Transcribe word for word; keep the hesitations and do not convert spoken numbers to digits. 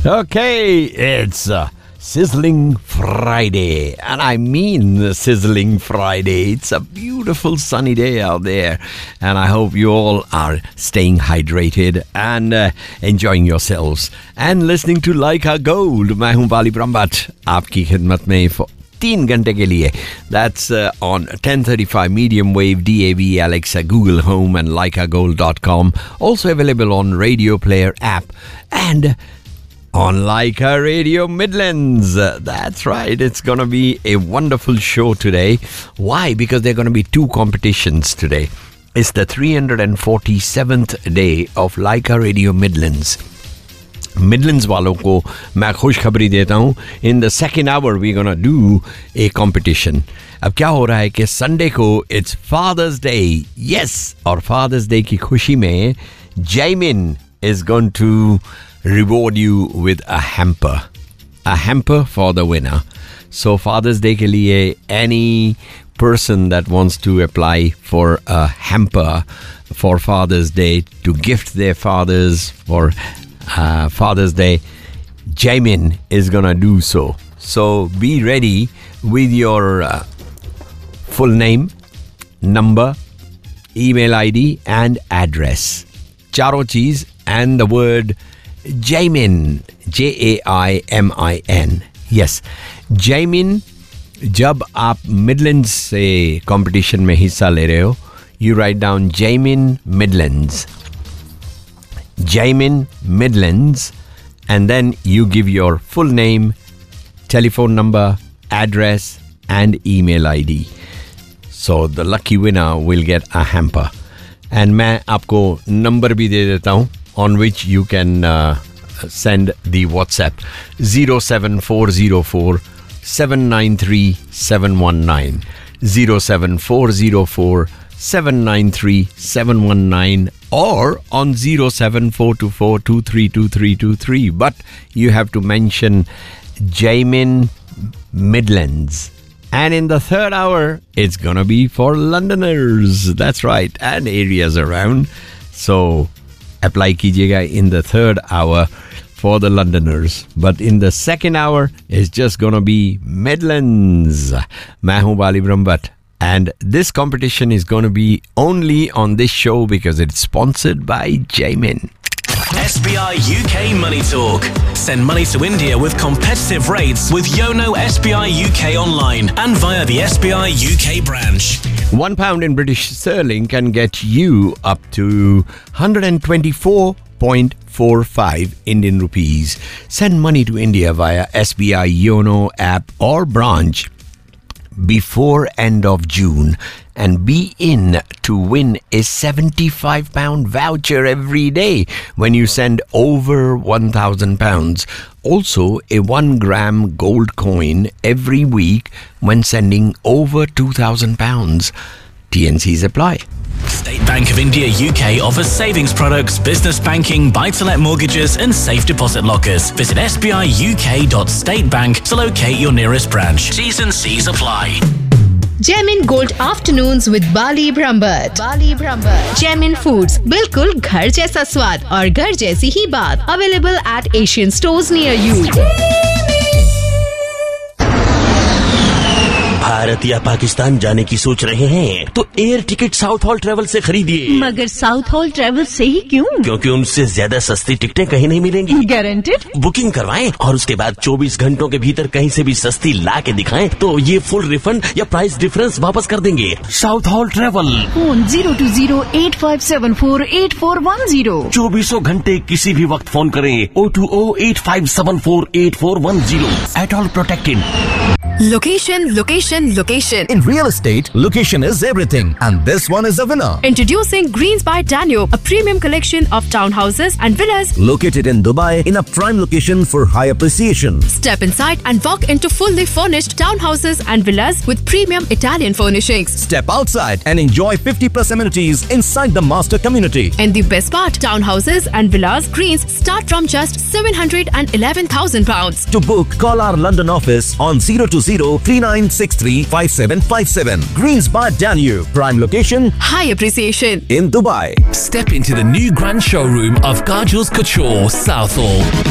Okay, it's uh, Sizzling Friday, and I mean Sizzling Friday. It's a beautiful sunny day out there, and I hope you all are staying hydrated and uh, enjoying yourselves and listening to Laika Gold. मैं हूँ बाली ब्रह्मभट्ट आपकी खिदमत में for तीन घंटे के लिए. That's uh, on ten thirty-five medium wave, D A B, Alexa, Google Home and laika gold dot com. Also available on Radio Player app and on Laika Radio Midlands. Uh, that's right. It's going to be a wonderful show today. Why? Because there are going to be two competitions today. It's the three hundred forty-seventh day of Laika Radio Midlands. Midlands वालों को मैं खुशखबरी देता हूँ. In the second hour we're gonna do a competition. अब क्या हो रहा है कि संडे को it's Father's Day. Yes, और Father's Day की खुशी में Jamin is going to reward you with a hamper. A hamper for the winner. So Father's Day के लिए any person that wants to apply for a hamper for Father's Day to gift their fathers for Uh, Father's Day, Jamin is gonna do so. So be ready with your uh, full name, number, email I D and address. Charo cheez and the word Jamin, J A I M I N. Yes, Jamin. जब आप Midlands से competition में हिस्सा ले रहे हो, you write down Jamin Midlands. Jamin Midlands, and then you give your full name, telephone number, address and email I D. So the lucky winner will get a hamper. And मैं आपको number भी दे देता हूँ on which you can uh, send the WhatsApp zero seven four zero four seven nine three seven one nine zero seven four zero four seven nine three seven one nine or on zero seven four two four two three two three two three. But you have to mention Jamin Midlands. And in the third hour, it's gonna be for Londoners. That's right, and areas around. So apply कीजिएगा in the third hour for the Londoners. But in the second hour, it's just gonna be Midlands. मैं हूँ बाली Brahmbhatt. And this competition is going to be only on this show because it's sponsored by Jamin. S B I U K Money Talk. Send money to India with competitive rates with Yono S B I U K online and via the S B I U K branch. One pound in British sterling can get you up to one hundred twenty-four point four five Indian rupees. Send money to India via S B I Yono app or branch before end of June and be in to win a seventy-five pound voucher every day when you send over one thousand pounds. Also a one gram gold coin every week when sending over two thousand pounds. T N Cs apply. State Bank of India U K offers savings products, business banking, buy-to-let mortgages and safe deposit lockers. Visit s b i u k dot state bank to locate your nearest branch. T's and C's apply. Jamin Gold Afternoons with Bali Brahmbhatt. Bali Brahmbhatt. Jamin Foods, बिल्कुल घर जैसा स्वाद और घर जैसी ही बात. Available at Asian stores near you. Bharat या पाकिस्तान जाने की सोच रहे हैं तो air ticket south hall travel से खरीदिए. मगर साउथ हॉल ट्रेवल से ही क्यों? क्योंकि उनसे ज्यादा सस्ती टिकटें कहीं नहीं मिलेंगी. गारंटेड. बुकिंग करवाएं और उसके बाद चौबीस घंटों के भीतर कहीं से भी सस्ती ला के दिखाएं तो ये फुल रिफंड या प्राइस डिफरेंस वापस कर देंगे. South hall travel. Phone zero to zero eight five seven four eight four one zero. चौबीसों घंटे किसी भी वक्त फोन करें. O two O eight five seven four eight four one zero. At all protected. Location, location, location. In real estate, location is everything. And this one is the winner. Introducing Greens by Danube, a premium collection of townhouses and villas located in Dubai in a prime location for high appreciation. Step inside and walk into fully furnished townhouses and villas with premium Italian furnishings. Step outside and enjoy fifty plus amenities inside the master community. And the best part, townhouses and villas Greens start from just seven hundred eleven thousand pounds. To book, call our London office on zero two zero three nine six three five seven five seven. Greens by Danube, prime location, high appreciation in Dubai. Step into the new grand showroom of Garjul's Couture, Southall.